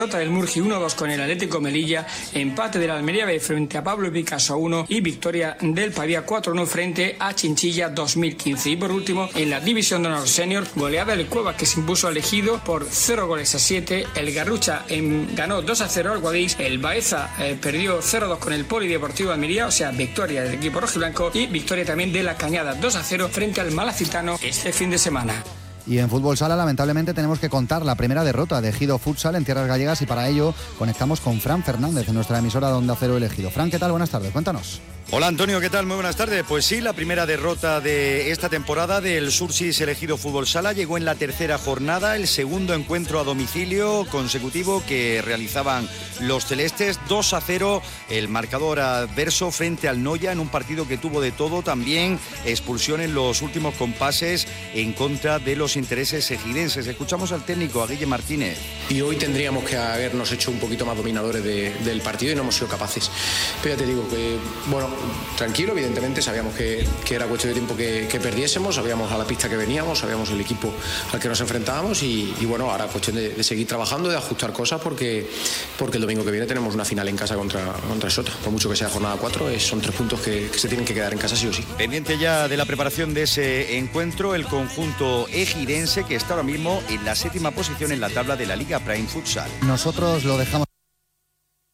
Derrota del Murgi 1-2 con el Atlético Melilla, empate del Almería B frente a Pablo Picasso 1 y victoria del Pavía 4-1 frente a Chinchilla 2015. Y por último, en la División de Honor Senior, goleada del Cuevas que se impuso al Ejido por 0-7, el Garrucha ganó 2-0 al Guadix, el Baeza perdió 0-2 con el Polideportivo de Almería, o sea, victoria del equipo rojiblanco, y victoria también de La Cañada 2-0 frente al Malacitano este fin de semana. Y en fútbol sala, lamentablemente, tenemos que contar la primera derrota de Ejido Futsal en tierras gallegas y para ello conectamos con Fran Fernández en nuestra emisora de Onda Cero El Ejido. Fran, ¿qué tal? Buenas tardes, cuéntanos. Hola Antonio, ¿qué tal? Muy buenas tardes. Pues sí, la primera derrota de esta temporada del Sursis El Ejido Fútbol Sala llegó en la tercera jornada, el segundo encuentro a domicilio consecutivo que realizaban los celestes. 2-0 el marcador adverso frente al Noya en un partido que tuvo de todo, también expulsión en los últimos compases en contra de los intereses ejidenses. Escuchamos al técnico, a Guille Martínez. Y hoy tendríamos que habernos hecho un poquito más dominadores del partido y no hemos sido capaces. Pero ya te digo que, bueno, tranquilo, evidentemente sabíamos que era cuestión de tiempo que perdiésemos, sabíamos a la pista que veníamos, sabíamos el equipo al que nos enfrentábamos y bueno, ahora cuestión de seguir trabajando, de ajustar cosas porque el domingo que viene tenemos una final en casa contra Sota. Por mucho que sea jornada 4, son 3 puntos que se tienen que quedar en casa sí o sí. Pendiente ya de la preparación de ese encuentro, el conjunto ejidense que está ahora mismo en la 7ª posición en la tabla de la Liga Prime Futsal. Nosotros lo dejamos